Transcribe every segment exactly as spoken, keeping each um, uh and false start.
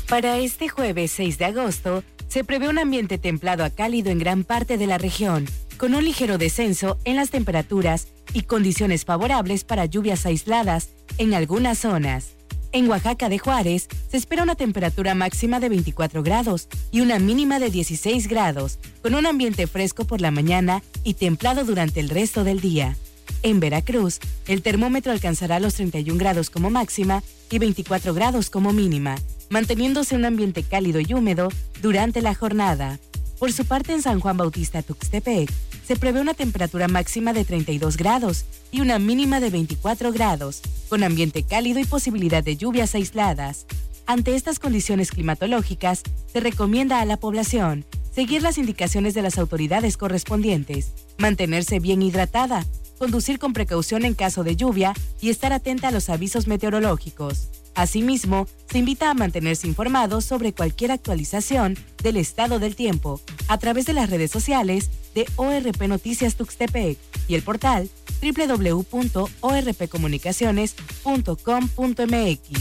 Para este jueves seis de agosto, se prevé un ambiente templado a cálido en gran parte de la región, con un ligero descenso en las temperaturas y condiciones favorables para lluvias aisladas en algunas zonas. En Oaxaca de Juárez, se espera una temperatura máxima de veinticuatro grados y una mínima de dieciséis grados, con un ambiente fresco por la mañana y templado durante el resto del día. En Veracruz, el termómetro alcanzará los treinta y un grados como máxima y veinticuatro grados como mínima, manteniéndose un ambiente cálido y húmedo durante la jornada. Por su parte, en San Juan Bautista Tuxtepec, se prevé una temperatura máxima de treinta y dos grados y una mínima de veinticuatro grados, con ambiente cálido y posibilidad de lluvias aisladas. Ante estas condiciones climatológicas, se recomienda a la población seguir las indicaciones de las autoridades correspondientes, mantenerse bien hidratada, conducir con precaución en caso de lluvia y estar atenta a los avisos meteorológicos. Asimismo, se invita a mantenerse informados sobre cualquier actualización del estado del tiempo a través de las redes sociales de O R P Noticias Tuxtepec y el portal doble u doble u doble u punto o r p comunicaciones punto com punto m x.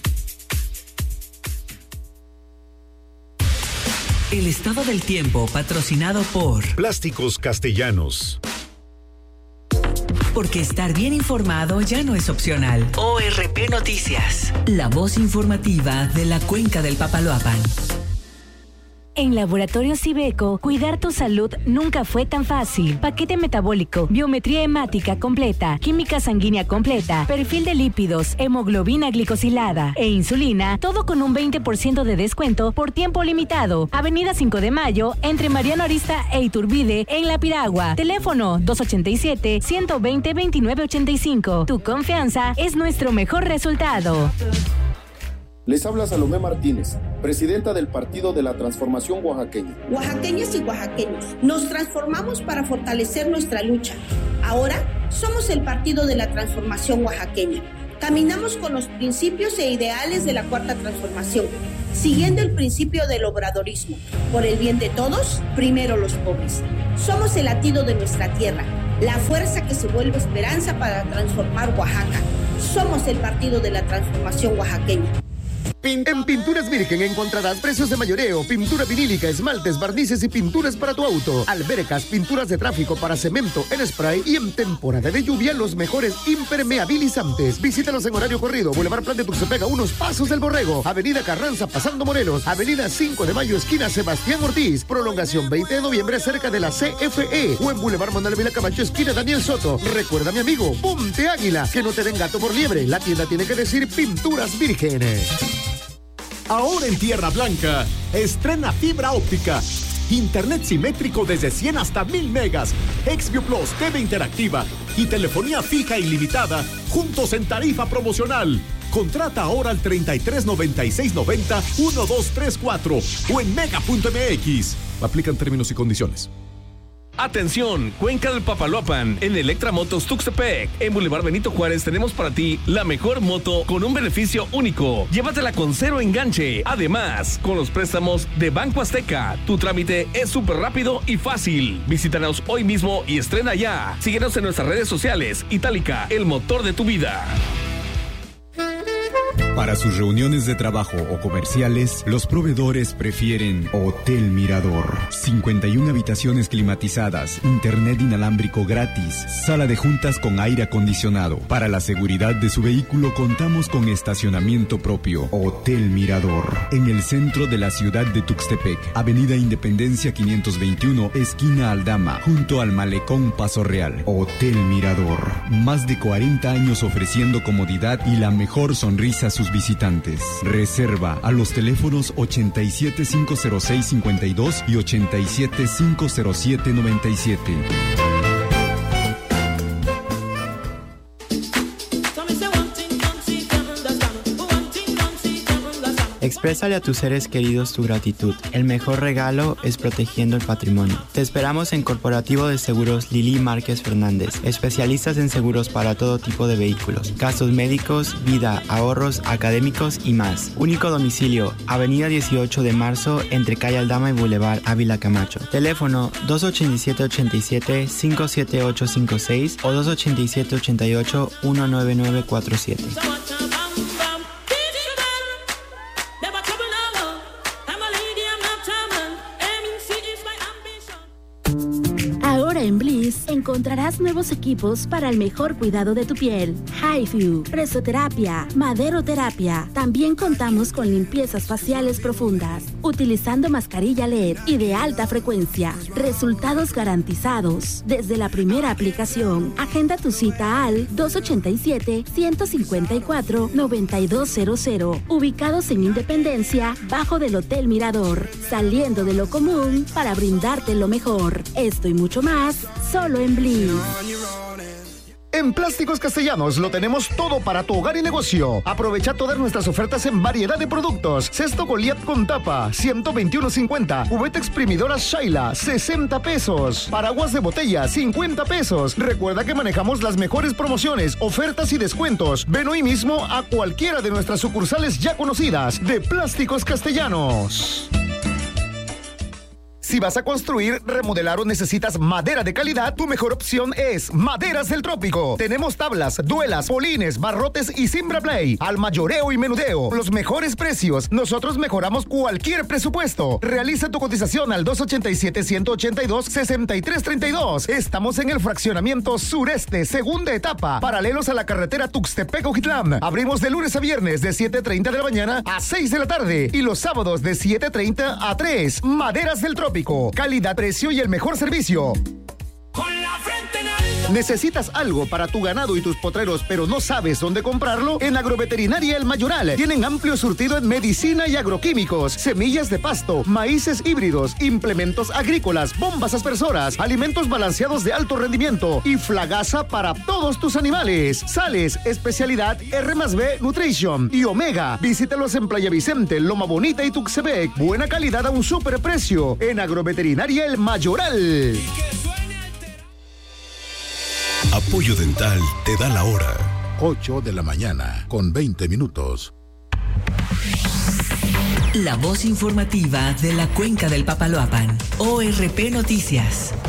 El estado del tiempo patrocinado por Plásticos Castellanos. Porque estar bien informado ya no es opcional. O R P Noticias, la voz informativa de la Cuenca del Papaloapan. En Laboratorios Ibeco, cuidar tu salud nunca fue tan fácil. Paquete metabólico, biometría hemática completa, química sanguínea completa, perfil de lípidos, hemoglobina glicosilada e insulina, todo con un veinte por ciento de descuento por tiempo limitado. Avenida cinco de Mayo, entre Mariano Arista e Iturbide, en La Piragua. Teléfono dos ochenta y siete, ciento veinte, veintinueve ochenta y cinco. Tu confianza es nuestro mejor resultado. Les habla Salomé Martínez, presidenta del Partido de la Transformación Oaxaqueña. Oaxaqueñas y oaxaqueños, nos transformamos para fortalecer nuestra lucha. Ahora somos el Partido de la Transformación Oaxaqueña. Caminamos con los principios e ideales de la Cuarta Transformación, siguiendo el principio del obradorismo. Por el bien de todos, primero los pobres. Somos el latido de nuestra tierra, la fuerza que se vuelve esperanza para transformar Oaxaca. Somos el Partido de la Transformación Oaxaqueña. En Pinturas Virgen encontrarás precios de mayoreo, pintura vinílica, esmaltes, barnices y pinturas para tu auto, albercas, pinturas de tráfico para cemento en spray y en temporada de lluvia los mejores impermeabilizantes. Visítanos en horario corrido, Boulevard Plan de Tuxtepec a unos pasos del Borrego, Avenida Carranza pasando Morelos, Avenida cinco de Mayo esquina Sebastián Ortiz, prolongación veinte de noviembre cerca de la C F E o en Boulevard Manuel Vila Camacho esquina Daniel Soto. Recuerda, mi amigo, ponte águila, que no te den gato por liebre. La tienda tiene que decir Pinturas Virgen. Ahora en Tierra Blanca, estrena fibra óptica. Internet simétrico desde cien hasta mil megas. Xview Plus, T V interactiva y telefonía fija ilimitada, juntos en tarifa promocional. Contrata ahora al treinta y tres noventa y seis noventa doce treinta y cuatro o en mega punto m x. Aplican términos y condiciones. Atención, Cuenca del Papaloapan, en Electra Motos Tuxtepec. En Boulevard Benito Juárez tenemos para ti la mejor moto con un beneficio único. Llévatela con cero enganche. Además, con los préstamos de Banco Azteca, tu trámite es súper rápido y fácil. Visítanos hoy mismo y estrena ya. Síguenos en nuestras redes sociales. Itálica, el motor de tu vida. Para sus reuniones de trabajo o comerciales, los proveedores prefieren Hotel Mirador. cincuenta y una habitaciones climatizadas, internet inalámbrico gratis, sala de juntas con aire acondicionado. Para la seguridad de su vehículo contamos con estacionamiento propio. Hotel Mirador, en el centro de la ciudad de Tuxtepec, Avenida Independencia quinientos veintiuno, esquina Aldama, junto al Malecón Paso Real. Hotel Mirador, más de cuarenta años ofreciendo comodidad y la mejor sonrisa a sus visitantes. Reserva a los teléfonos ochenta y siete, cinco cero seis, cincuenta y dos y ochenta y siete, cinco cero siete, noventa y siete. Exprésale a tus seres queridos tu gratitud. El mejor regalo es protegiendo el patrimonio. Te esperamos en Corporativo de Seguros Lili Márquez Fernández, especialistas en seguros para todo tipo de vehículos, gastos médicos, vida, ahorros, académicos y más. Único domicilio, Avenida dieciocho de marzo, entre Calle Aldama y Boulevard Ávila Camacho. Teléfono dos ochenta y siete, ochenta y siete, cinco siete ocho cinco seis o dos ochenta y siete, ochenta y ocho, uno nueve nueve cuatro siete. encontrarás nuevos equipos para el mejor cuidado de tu piel. HiFu, presoterapia, maderoterapia. También contamos con limpiezas faciales profundas, utilizando mascarilla L E D y de alta frecuencia. Resultados garantizados desde la primera aplicación. Agenda tu cita al dos ochenta y siete, ciento cincuenta y cuatro, noventa y dos cero cero. Ubicados en Independencia, bajo del Hotel Mirador. Saliendo de lo común para brindarte lo mejor. Esto y mucho más, solo en Bliss. En Plásticos Castellanos lo tenemos todo para tu hogar y negocio. Aprovecha todas nuestras ofertas en variedad de productos. Cesto Goliath con tapa, ciento veintiuno cincuenta. Cubeta exprimidora Shaila, sesenta pesos. Paraguas de botella, cincuenta pesos. Recuerda que manejamos las mejores promociones, ofertas y descuentos. Ven hoy mismo a cualquiera de nuestras sucursales ya conocidas de Plásticos Castellanos. Si vas a construir, remodelar o necesitas madera de calidad, tu mejor opción es Maderas del Trópico. Tenemos tablas, duelas, polines, barrotes y Simbra Play. Al mayoreo y menudeo. Los mejores precios. Nosotros mejoramos cualquier presupuesto. Realiza tu cotización al dos ochenta y siete, ciento ochenta y dos, sesenta y tres treinta y dos. Estamos en el fraccionamiento sureste, segunda etapa, paralelos a la carretera Tuxtepec-Ojitlán. Abrimos de lunes a viernes de siete treinta de la mañana a seis de la tarde y los sábados de siete treinta a tres. Maderas del Trópico. Calidad, precio y el mejor servicio. ¿Necesitas algo para tu ganado y tus potreros, pero no sabes dónde comprarlo? En Agroveterinaria El Mayoral tienen amplio surtido en medicina y agroquímicos, semillas de pasto, maíces híbridos, implementos agrícolas, bombas aspersoras, alimentos balanceados de alto rendimiento y flagaza para todos tus animales. Sales, especialidad R más B Nutrition y Omega. Visítalos en Playa Vicente, Loma Bonita y Tuxtepec. Buena calidad a un superprecio en Agroveterinaria El Mayoral. Apoyo Dental te da la hora. ocho de la mañana con veinte minutos. La voz informativa de la Cuenca del Papaloapan. O R P Noticias.